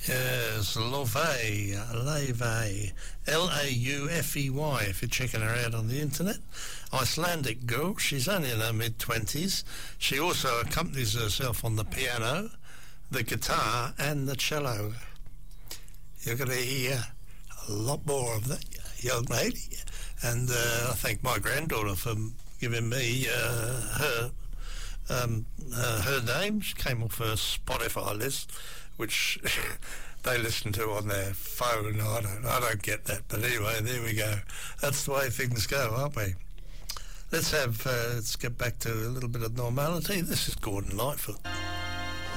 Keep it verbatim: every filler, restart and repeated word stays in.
Yes, Laufey, Laufey, L A U F E Y, if you're checking her out on the internet. Icelandic girl, she's only in her mid-twenties. She also accompanies herself on the piano, the guitar and the cello. You're going to hear a lot more of that young lady. And uh, I thank my granddaughter for giving me uh, her um, uh, her name. She came off her Spotify list, which they listen to on their phone. I don't, I don't get that, but anyway, there we go. That's the way things go, aren't we? Let's have, uh, let's get back to a little bit of normality. This is Gordon Lightfoot.